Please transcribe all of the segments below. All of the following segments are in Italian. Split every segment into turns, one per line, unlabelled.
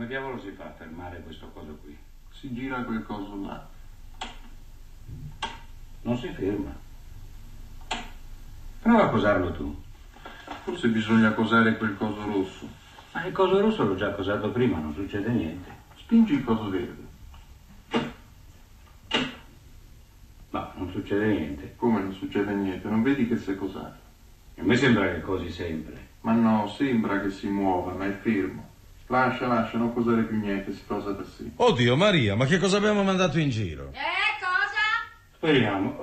diavolo si fa a fermare questo coso qui?
Si gira quel coso là.
Non si ferma. Prova a posarlo tu.
Forse bisogna cosare quel coso rosso.
Ma il coso rosso l'ho già cosato prima, non succede niente.
Spingi il coso verde.
No, non succede niente.
Come non succede niente? Non vedi che si è cosato?
A me sembra che cosi sempre.
Ma no, sembra che si muova, ma è fermo. Lascia, non cosare più niente, si cosa da sé.
Oddio Maria, ma che cosa abbiamo mandato in giro?
Cosa?
Speriamo.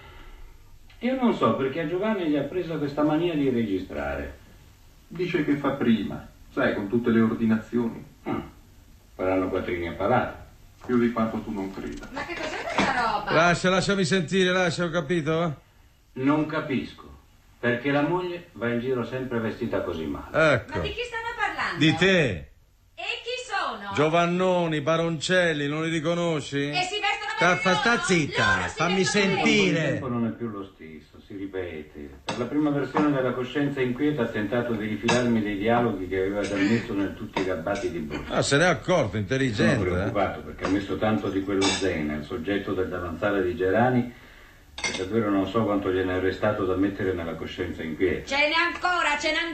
Io non so perché a Giovanni gli ha preso questa mania di registrare.
Dice che fa prima, sai, con tutte le ordinazioni.
Faranno quattrini a palate.
Più di quanto tu non creda.
Ma che cos'è questa roba?
Lasciami sentire, ho capito?
Non capisco perché la moglie va in giro sempre vestita così male.
Ecco.
Ma di chi stanno parlando?
Di te.
E chi sono?
Giovannoni, Baroncelli, non li riconosci?
E si vestono
Sta zitta, fammi sentire.
Il tempo non è più lo stesso, si ripete. Per la prima versione della coscienza inquieta ha tentato di rifilarmi dei dialoghi che aveva già messo nel tutti i gabbati di Borsa.
Ah, se n'è accorto,
Sono
intelligente.
preoccupato perché ha messo tanto di quello zen, il soggetto del davanzale di Gerani, che davvero non so quanto gliene è restato da mettere nella coscienza inquieta.
Ce n'è ancora!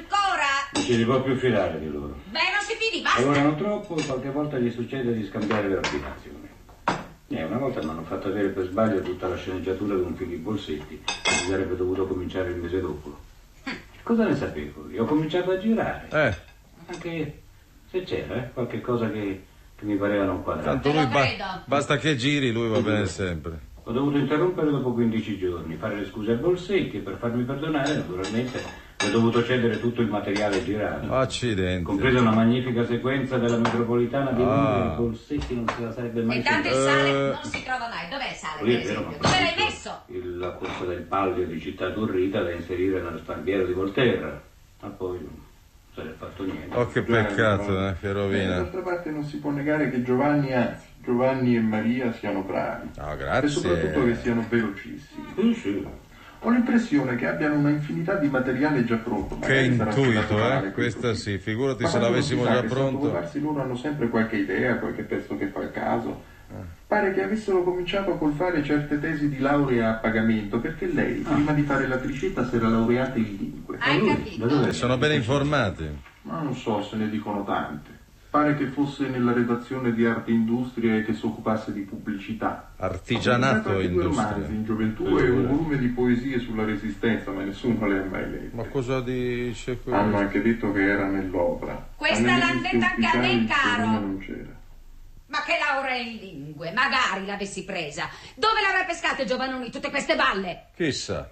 Non ci si può più fidare di loro.
Beh, non si fidi, basta!
Lavorano troppo e qualche volta gli succede di scambiare le ordinazioni. Una volta mi hanno fatto avere per sbaglio tutta la sceneggiatura di un film di Bolsetti, che si sarebbe dovuto cominciare il mese dopo. Cosa ne sapevo? Io ho cominciato a girare. Anche se c'era qualche cosa che mi pareva non quadrare.
Tanto lui basta che giri, lui va bene sempre.
Ho dovuto interrompere dopo 15 giorni, fare le scuse a Bolsetti e per farmi perdonare, naturalmente, ho dovuto cedere tutto il materiale girato.
Accidenti.
Compresa una magnifica sequenza della metropolitana di Londra, Bolsetti non se la sarebbe mai
Intanto il
sentita.
sale non si trova mai. Dov'è il sale,
Lì
per
è vero,
esempio?
ma
Dove l'hai messo?
La corsa del Palio di Città Turrita da inserire nello sparviero di Volterra. Ma poi non se ne è fatto niente.
Oh, che peccato, che rovina.
D'altra parte non si può negare che Giovanni e Maria siano bravi.
No, grazie.
E soprattutto che siano velocissimi.
Sì.
Ho l'impressione che abbiano una infinità di materiale già pronto.
Che
Magari sarà affidato
intuito,
male,
Questa
questo
sì, figurati
Ma
se
tanto non
l'avessimo
si sa
già
che
pronto.
sotto farsi loro hanno sempre qualche idea, qualche pezzo che fa il caso. Pare che avessero cominciato col fare certe tesi di laurea a pagamento, perché lei, prima di fare l'attricetta, si era laureata in lingue.
Hai capito?
Sono ben informati.
Ma non so, se ne dicono tante. Pare che fosse nella redazione di Arte e Industria e che si occupasse di pubblicità.
Artigianato
e
e
due
industria.
romanzi in gioventù e un volume di poesie sulla resistenza, ma nessuno le ha mai lette.
Ma cosa dice questo?
Hanno anche detto che era nell'opera.
Questa
Ma nelle
l'han
liste
detta anche a me,
ufficiali il
caro.
nome non c'era.
Ma che laurea in lingue, magari l'avessi presa. Dove l'avrei pescate Giovannoni tutte queste balle?
Chissà.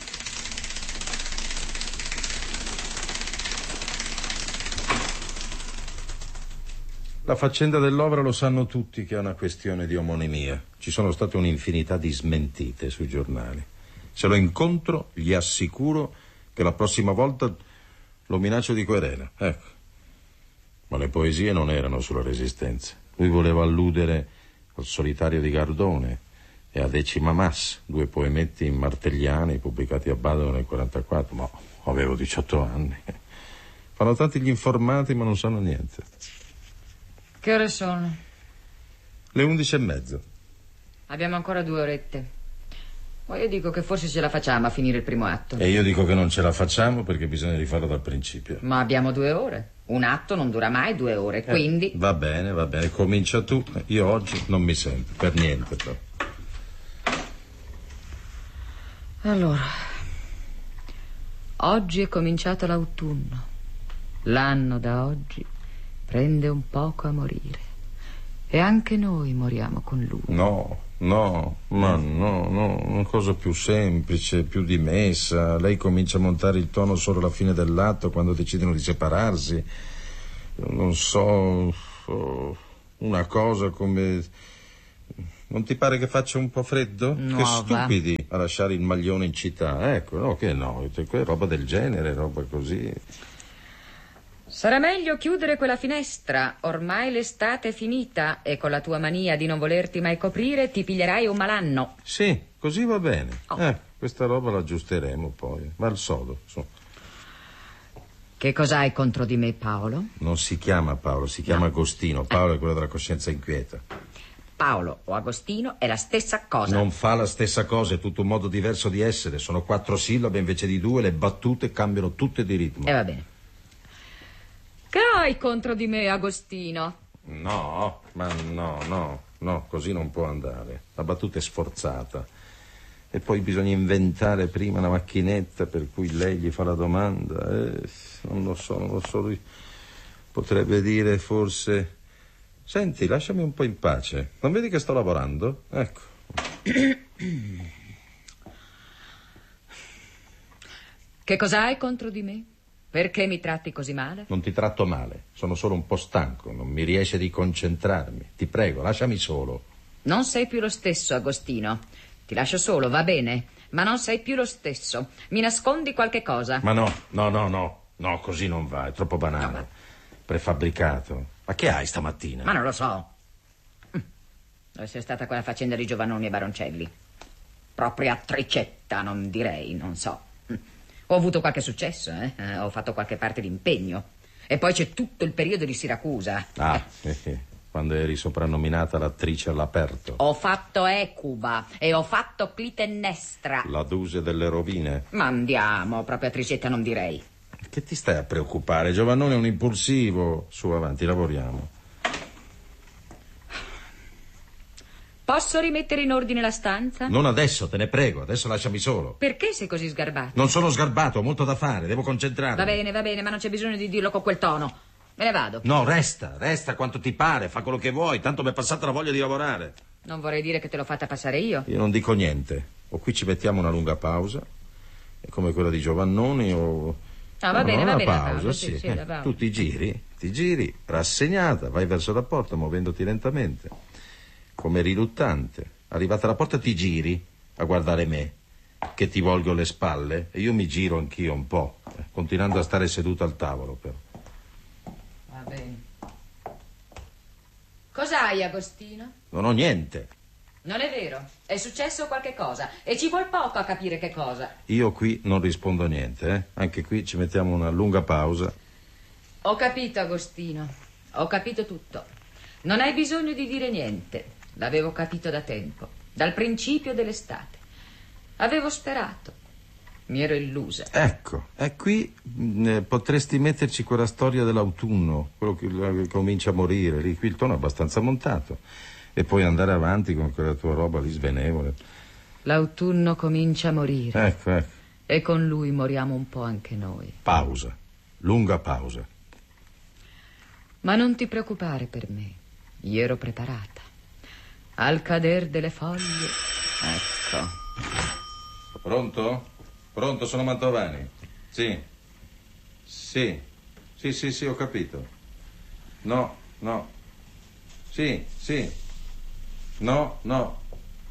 La faccenda dell'opera lo sanno tutti che è una questione di omonimia. Ci sono state un'infinità di smentite sui giornali. Se lo incontro, gli assicuro che la prossima volta lo minaccio di querela. Ecco. Ma le poesie non erano sulla Resistenza. Lui voleva alludere al Solitario di Gardone e a Decima Mas, due poemetti martelliani pubblicati a Padova nel 1944. Ma avevo 18 anni. Fanno tanti gli informati ma non sanno niente.
Che ore sono?
Le 11:30.
Abbiamo ancora 2 orette. Ma io dico che forse ce la facciamo a finire il primo atto.
E io dico che non ce la facciamo perché bisogna rifarlo dal principio.
Ma abbiamo 2 ore. Un atto non dura mai 2 ore, quindi...
Va bene, comincia tu. Io oggi non mi sento, per niente però.
Allora, oggi è cominciato l'autunno. L'anno da oggi prende un poco a morire. E anche noi moriamo con lui.
No, una cosa più semplice, più dimessa. Lei comincia a montare il tono solo alla fine dell'atto, quando decidono di separarsi. Non so, una cosa come... Non ti pare che faccia un po' freddo?
No,
che stupidi a lasciare il maglione in città. Ecco, no, che no, roba del genere, roba così.
Sarà meglio chiudere quella finestra. Ormai l'estate è finita e con la tua mania di non volerti mai coprire ti piglierai un malanno.
Sì, così va bene. Questa roba la aggiusteremo poi. Va al sodo, su.
Che cos'hai contro di me, Paolo?
Non si chiama Paolo, si chiama Agostino. Paolo è quello della coscienza inquieta.
Paolo o Agostino è la stessa cosa.
Non fa la stessa cosa, è tutto un modo diverso di essere. Sono 4 sillabe invece di 2, le battute cambiano tutte di ritmo.
Va bene. Che hai contro di me, Agostino?
No, ma no, così non può andare. La battuta è sforzata. E poi bisogna inventare prima una macchinetta per cui lei gli fa la domanda. Non lo so. Lui potrebbe dire forse: senti, lasciami un po' in pace. Non vedi che sto lavorando? Ecco.
Che cos'hai contro di me? Perché mi tratti così male?
Non ti tratto male, sono solo un po' stanco, non mi riesce di concentrarmi. Ti prego, lasciami solo.
Non sei più lo stesso, Agostino. Ti lascio solo, va bene, ma non sei più lo stesso. Mi nascondi qualche cosa.
Ma no, così non va, è troppo banale.
No, ma...
Prefabbricato. Ma che hai stamattina?
Ma non lo so. Deve essere stata quella faccenda di Giovannoni e Baroncelli. Propria tricetta, non direi, non so. Ho avuto qualche successo, ho fatto qualche parte d'impegno. E poi c'è tutto il periodo di Siracusa.
Quando eri soprannominata l'attrice all'aperto.
Ho fatto Ecuba e ho fatto Clitennestra.
La Duse delle rovine.
Ma andiamo, propria tricetta non direi.
Che ti stai a preoccupare? Giovannone è un impulsivo. Su, avanti, lavoriamo.
Posso rimettere in ordine la stanza?
Non adesso, te ne prego, adesso lasciami solo.
Perché sei così sgarbato?
Non sono sgarbato, ho molto da fare, devo concentrarmi.
Va bene, ma non c'è bisogno di dirlo con quel tono. Me ne vado.
No, resta quanto ti pare, fa quello che vuoi, tanto mi è passata la voglia di lavorare.
Non vorrei dire che te l'ho fatta passare io.
Io non dico niente, o qui ci mettiamo una lunga pausa, è come quella di Giovannoni o...
Va bene,
una
pausa,
pausa, sì.
la pausa.
Tu ti giri, rassegnata, vai verso la porta muovendoti lentamente, come riluttante. Arrivata alla porta ti giri a guardare me, che ti volgo le spalle, e io mi giro anch'io un po', continuando a stare seduto al tavolo, però.
Va bene. Cos'hai, Agostino?
Non ho niente.
Non è vero. È successo qualche cosa e ci vuol poco a capire che cosa.
Io qui non rispondo a niente, Anche qui ci mettiamo una lunga pausa.
Ho capito, Agostino. Ho capito tutto. Non hai bisogno di dire niente. L'avevo capito da tempo, dal principio dell'estate. Avevo sperato. Mi ero illusa.
Ecco, e qui potresti metterci quella storia dell'autunno, quello che comincia a morire, lì, qui il tono è abbastanza montato, e poi andare avanti con quella tua roba lì svenevole.
L'autunno comincia a morire.
Ecco.
E con lui moriamo un po' anche noi.
Pausa, lunga pausa.
Ma non ti preoccupare per me, io ero preparata. Al cader delle foglie, ecco.
Pronto? Pronto, sono Mantovani. Sì, ho capito. No. Sì. No.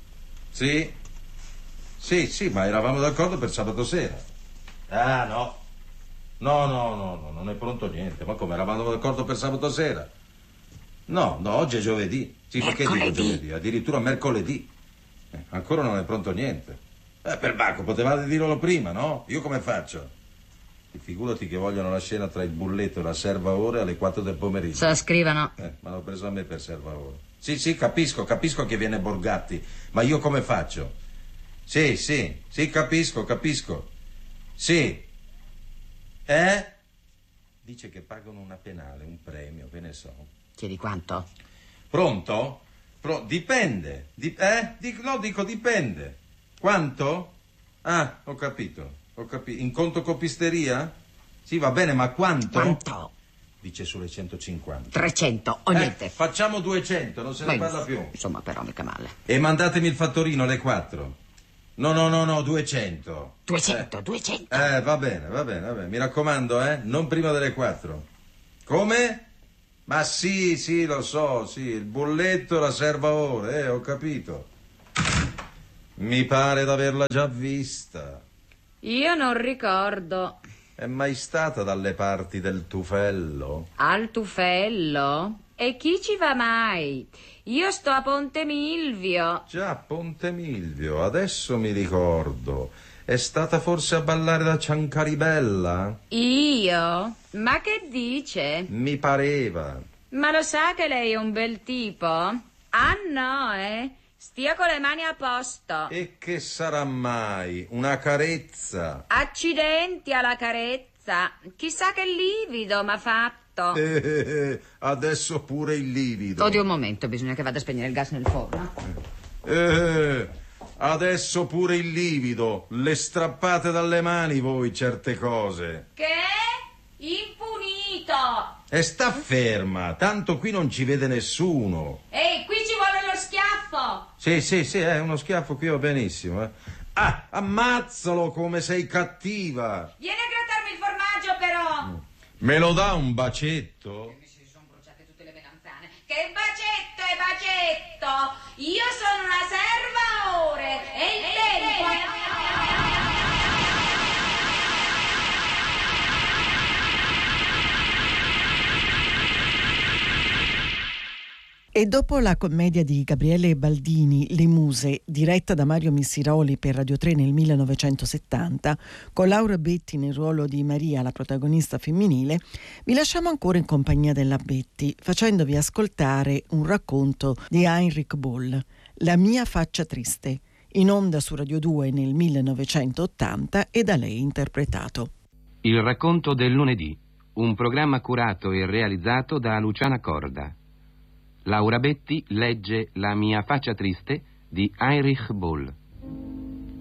Sì, ma eravamo d'accordo per sabato sera. Ah, no, non è pronto niente. Ma come, eravamo d'accordo per sabato sera? No, oggi è giovedì. Sì, perché dico giovedì? Addirittura mercoledì. Ancora non è pronto niente. Perbacco, potevate dirlo prima, no? Io come faccio? Figurati che vogliono la scena tra il bulletto e la serva ore alle 4 del pomeriggio.
Se la scrivano.
Ma l'ho preso a me per serva ore. Sì, capisco che viene Borgatti, ma io come faccio? Sì, capisco. Sì. Dice che pagano una penale, un premio, che ne so.
Chiedi quanto?
Pronto? Dipende. Dico dipende. Quanto? Ah, ho capito. In conto copisteria? Sì, va bene, ma quanto?
Quanto?
Dice sulle 150.
300 o niente.
Facciamo 200, non se ne parla più.
Insomma, però mica male.
E mandatemi il fattorino alle 4. No, 200.
200.
Va bene. Mi raccomando, non prima delle 4. Come? Ma sì, lo so, sì, il bolletto, la serva ore, ho capito. Mi pare d'averla già vista.
Io non ricordo.
È mai stata dalle parti del Tufello?
Al Tufello? E chi ci va mai? Io sto a Ponte Milvio.
Già, Ponte Milvio, adesso mi ricordo. È stata forse a ballare da Ciancaribella?
Io? Ma che dice?
Mi pareva.
Ma lo sa che lei è un bel tipo? Ah no, Stia con le mani a posto.
E che sarà mai? Una carezza?
Accidenti alla carezza. Chissà che livido m'ha fatto.
Adesso pure il livido.
Oddio, un momento, bisogna che vada a spegnere il gas nel forno.
Adesso pure il livido. Le strappate dalle mani voi certe cose.
Che? Impunito.
E sta ferma, tanto qui non ci vede nessuno.
Ehi, qui ci vuole lo schiaffo.
Sì, uno schiaffo qui va benissimo. Ah, ammazzalo come sei cattiva.
Vieni a grattarmi il formaggio, però.
Me lo dà un bacetto?
Mi si sono bruciate tutte le melanzane. Che bacetto è bacetto? Io sono una serva ore e il tempo...
E dopo la commedia di Gabriele Baldini, Le Muse, diretta da Mario Missiroli per Radio 3 nel 1970, con Laura Betti nel ruolo di Maria, la protagonista femminile, vi lasciamo ancora in compagnia della Betti, facendovi ascoltare un racconto di Heinrich Böll, La mia faccia triste, in onda su Radio 2 nel 1980 e da lei interpretato.
Il racconto del lunedì, un programma curato e realizzato da Luciana Corda. Laura Betti legge La mia faccia triste di Heinrich Böll.